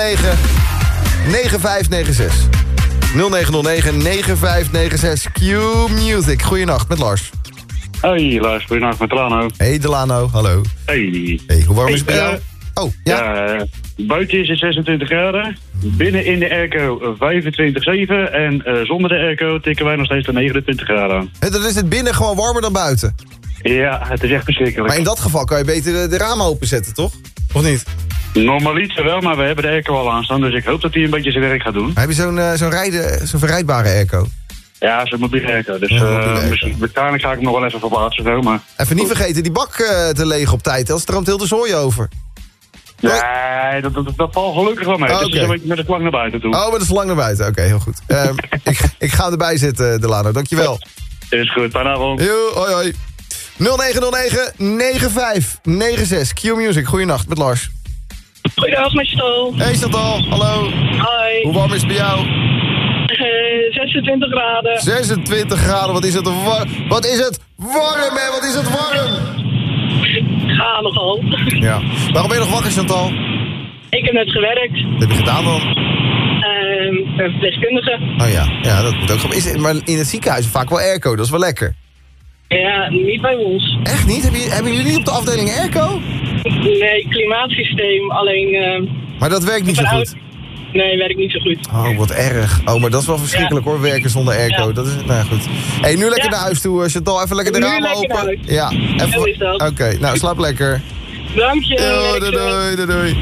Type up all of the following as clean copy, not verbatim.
9596. 0909-9596. Q Music. Goeienacht met Lars. Hey Lars, goeienacht met Delano. Hey Delano, hallo. Hey, hoe warm is het bij jou? Ja, buiten is het 26 graden. Binnen in de airco 25,7. En zonder de airco tikken wij nog steeds de 29 graden aan. Dan is het binnen gewoon warmer dan buiten. Ja, het is echt verschrikkelijk. Maar in dat geval kan je beter de ramen openzetten, toch? Of niet? Normaliter wel, maar we hebben de airco al aanstaan. Dus ik hoop dat hij een beetje zijn werk gaat doen. Maar heb je zo'n verrijdbare airco? Ja, zo'n mobiele airco. Dus waarschijnlijk ga ik hem nog wel even verplaatsen. Zo, maar... Even niet vergeten die bak te legen op tijd. Als stroomt heel de zooi over. Nee, dat valt gelukkig wel mee. Dus dan ben ik met de slang naar buiten toe. Oh, met de slang naar buiten. Oké, heel goed. Ik ga erbij zitten, Delano. Dankjewel. Is goed, fijne avond. Yo, hoi hoi. 0909-9596. Q Music, goeienacht met Lars. Goeiedag met Chantal. Hey Chantal, hallo. Hoi. Hoe warm is het bij jou? 26 graden. 26 graden, wat is het warm? Wat is het warm, hè? Wat is het warm? Ga nogal. Ja. Waarom ben je nog wakker, Chantal? Ik heb net gewerkt. Wat heb je gedaan dan? Verpleegkundige. Oh ja, dat moet ook gewoon. Maar in het ziekenhuis vaak wel airco, dat is wel lekker. Ja, niet bij ons. Echt niet? Hebben jullie niet op de afdeling airco? Nee, klimaatsysteem, alleen... Maar dat werkt niet zo goed? Nee, werkt niet zo goed. Oh, wat erg. Oh, maar dat is wel verschrikkelijk hoor, werken zonder airco. Ja. Dat is, nou goed. Hey, nu lekker naar huis toe, Chantal. Even lekker de ramen open. Ja, even. Oké, nou, slaap lekker. Dank je. Doei.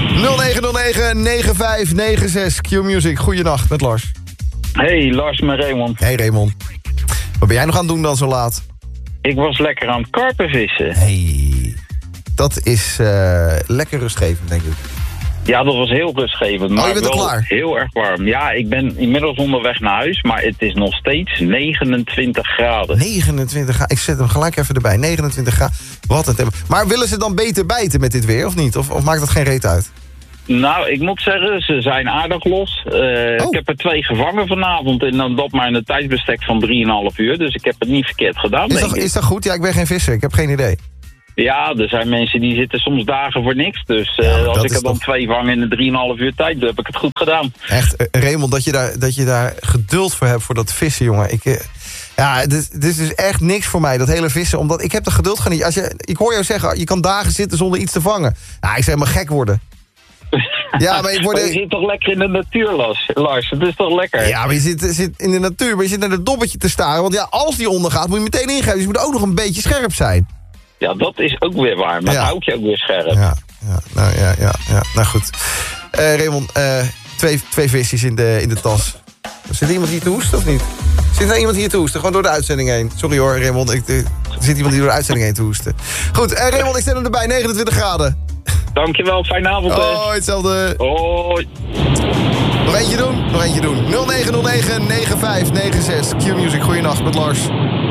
0909-9596. Q Music, goeienacht met Lars. Hey, Lars met Raymond. Hey Raymond. Wat ben jij nog aan het doen dan zo laat? Ik was lekker aan het karpenvissen. Hey, dat is lekker rustgevend, denk ik. Ja, dat was heel rustgevend, maar je bent wel klaar? Heel erg warm. Ja, ik ben inmiddels onderweg naar huis, maar het is nog steeds 29 graden. 29 graden, ik zet hem gelijk even erbij. 29 graden, wat een tempo. Maar willen ze dan beter bijten met dit weer, of niet? Of maakt dat geen reet uit? Nou, ik moet zeggen, ze zijn aardig los. Ik heb er 2 gevangen vanavond en dan dat maar in een tijdsbestek van 3,5 uur. Dus ik heb het niet verkeerd gedaan, Is dat goed? Ja, ik ben geen visser, ik heb geen idee. Ja, er zijn mensen die zitten soms dagen voor niks. Dus als ik er dan 2 vang in een 3,5 uur tijd, dan heb ik het goed gedaan. Echt, Raymond, dat je daar geduld voor hebt voor dat vissen, jongen. Dit is dus echt niks voor mij, dat hele vissen. Omdat ik heb de geduld gewoon niet. Ik hoor jou zeggen, je kan dagen zitten zonder iets te vangen. Nou, ik zou helemaal gek worden. Ja, maar je zit toch lekker in de natuur, Lars? Het is toch lekker? Ja, maar je zit in de natuur, maar je zit naar het dobbetje te staren. Want ja, als die ondergaat, moet je meteen ingrijpen. Dus je moet ook nog een beetje scherp zijn. Ja, dat is ook weer waar. Maar dat houdt je ook weer scherp. Ja. Nou goed. Raymond, 2 visjes in de tas. Zit iemand hier te hoesten of niet? Zit er iemand hier te hoesten? Gewoon door de uitzending heen. Sorry hoor, Raymond. Er zit iemand hier door de uitzending heen te hoesten. Goed, Raymond, ik zet hem erbij. 29 graden. Dankjewel, fijne avond. Hoi, hetzelfde. Hoi. Nog eentje doen. 0909-9596. Q Music, goeienacht met Lars.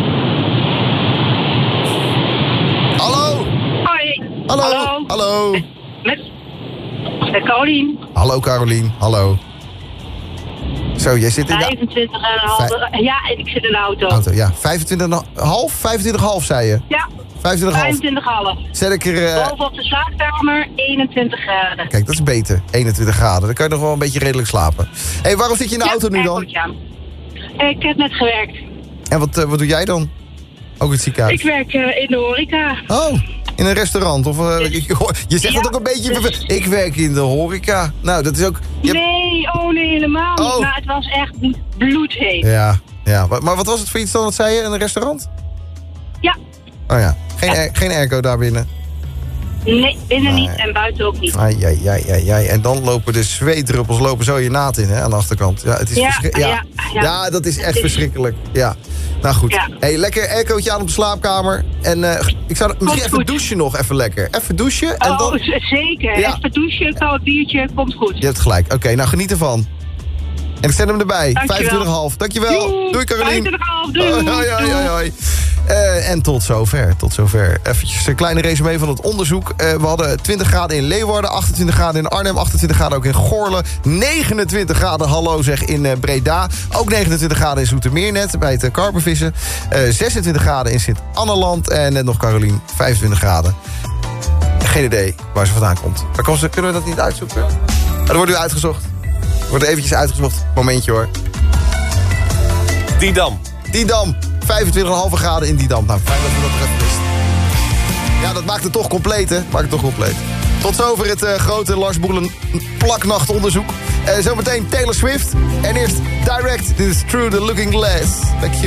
Hallo. Hoi. Hallo. Met Carolien. Hallo Carolien, hallo. Zo, jij zit in de... 25,5. Ja, en ik zit in de auto. Ja, 25,5? 25,5 zei je? Ja. 25,5. Zet ik er... Boven op de slaapkamer, 21 graden. Kijk, dat is beter. 21 graden. Dan kan je nog wel een beetje redelijk slapen. Hé, waarom zit je in de auto nu dan? Ik heb net gewerkt. En wat doe jij dan? Ook het ziekenhuis? Ik werk in de horeca. Oh, in een restaurant? Of, je zegt dat ook een beetje... Ik werk in de horeca. Nou, dat is ook... Nee, helemaal niet. Oh. Maar het was echt bloedheet. Ja. Maar wat was het voor iets dan? Wat zei je? In een restaurant? Ja. Oh ja. Geen airco daar binnen? Nee, binnen niet en buiten ook niet. Ai. En dan lopen de zweetdruppels zo je naad in, hè, aan de achterkant. Ja, het is ja, dat is echt verschrikkelijk. Ja. Nou goed. Ja. Hey, lekker aircootje aan op de slaapkamer. En ik zou misschien even douchen nog, even lekker. Even douchen en dan... Zeker. Ja. Even douchen, koud biertje, komt goed. Je hebt gelijk. Oké, nou geniet ervan. En ik zet hem erbij. 25,5. Dankjewel. Doei Carolien. 25,5. Doei. Hoi. En tot zover. Eventjes een kleine resume van het onderzoek. We hadden 20 graden in Leeuwarden, 28 graden in Arnhem, 28 graden ook in Goorlen, 29 graden, hallo zeg, in Breda. Ook 29 graden in Zoetermeer net, bij het karpenvissen. 26 graden in Sint-Anneland en net nog Carolien, 25 graden. Geen idee waar ze vandaan komt. Kunnen we dat niet uitzoeken? Dat wordt nu uitgezocht. Wordt eventjes uitgezocht. Momentje hoor. Didam. 25,5 graden in Didam. Nou, fijn dat we dat er even wisten. Ja, dat maakt het toch compleet, hè? Tot zover het grote Lars Boelen plaknachtonderzoek. Zometeen Taylor Swift. En eerst Direct. Dit is Through the Looking Glass. Thank you.